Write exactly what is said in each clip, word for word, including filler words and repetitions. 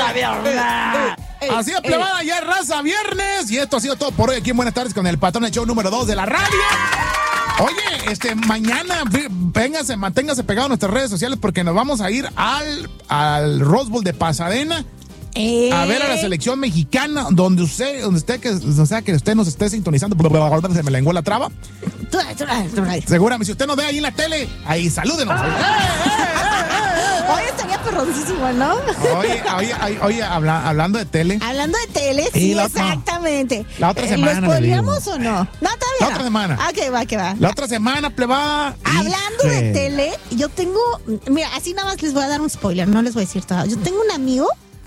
raza viernes. Así es, plebada, ya es raza viernes. Y esto ha sido todo por hoy aquí en Buenas Tardes con el Patrón, el show número dos de la radio. Oye, este, mañana, véngase, manténgase pegado a nuestras redes sociales porque nos vamos a ir al, al Rose Bowl de Pasadena. Eh. A ver a la selección mexicana, donde usted, donde usted, que, o sea, que usted nos esté sintonizando, se me lenguó la traba. Seguramente, si usted nos ve ahí en la tele, ahí salúdenos. Ah. Eh, eh, eh, eh. Hoy estaría perroncísimo, ¿no? Oye, oye, oye, oye habla, hablando de tele. Hablando de tele, sí, la, exactamente. La otra semana. ¿Lo spoileamos o no? No, todavía La no. otra semana. Ah, que va, que va. La otra semana, plebada. Hablando Híjole. de tele, yo tengo, mira, así nada más les voy a dar un spoiler, no les voy a decir todo. Yo tengo un amigo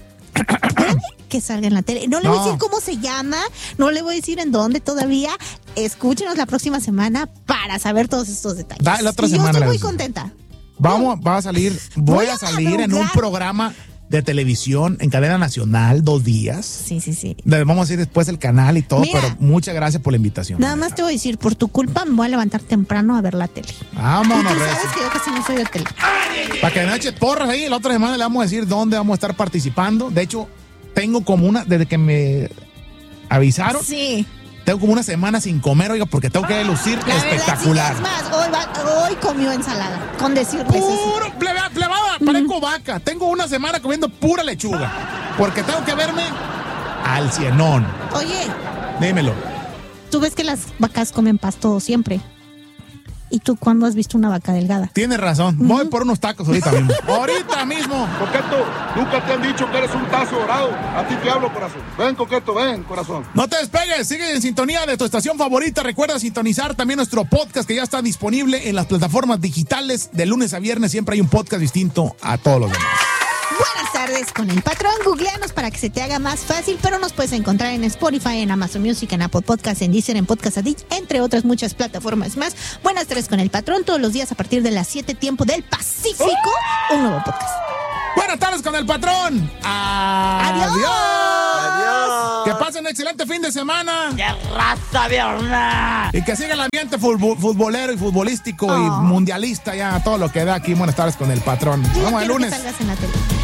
que salga en la tele. No le no. voy a decir cómo se llama, no le voy a decir en dónde todavía. Escúchenos la próxima semana para saber todos estos detalles. Da, la otra y semana yo estoy muy les... contenta. Vamos, va a salir, voy, Voy a a salir en un madrugar. programa de televisión en cadena nacional, dos días. Sí, sí, sí. Vamos a ir después el canal y todo, Mira, pero muchas gracias por la invitación. Nada más te voy a decir, por tu culpa me voy a levantar temprano a ver la tele. Vámonos, Y tú Reci. sabes que yo casi no soy de tele. Para que no eches porras ahí, la otra semana le vamos a decir dónde vamos a estar participando. De hecho, tengo como una, desde que me avisaron, Sí. tengo como una semana sin comer, oiga, porque tengo que lucir La espectacular. verdad, sí, es más, hoy, va- hoy comió ensalada, con decirles eso. Puro, pleba- plebada, parezco vaca. Tengo una semana comiendo pura lechuga. Porque tengo que verme al cienón. Oye, Dímelo. tú ves que las vacas comen pasto siempre. ¿Y tú cuándo has visto una vaca delgada? Tienes razón. Uh-huh. Voy por unos tacos ahorita mismo. Ahorita mismo. Coqueto, nunca te han dicho que eres un tazo dorado. A ti te hablo, corazón. Ven, Coqueto, ven, corazón. No te despegues, sigue en sintonía de tu estación favorita. Recuerda sintonizar también nuestro podcast que ya está disponible en las plataformas digitales. De lunes a viernes siempre hay un podcast distinto a todos los demás. Buenas tardes con el patrón. Googleanos para que se te haga más fácil, pero nos puedes encontrar en Spotify, en Amazon Music, en Apple Podcasts, en Deezer, en Podcast Addict, entre otras muchas plataformas más. Buenas tardes con el patrón, todos los días a partir de las siete tiempo del Pacífico, un nuevo podcast. Buenas tardes con el patrón. Adiós. Adiós. Que pasen un excelente fin de semana. ¡Ya raza viernes! Y que siga el ambiente futbol, futbolero y futbolístico Oh. y mundialista, ya todo lo que da aquí. Buenas tardes con el patrón. Yo Vamos el quiero que lunes. salgas en la tele.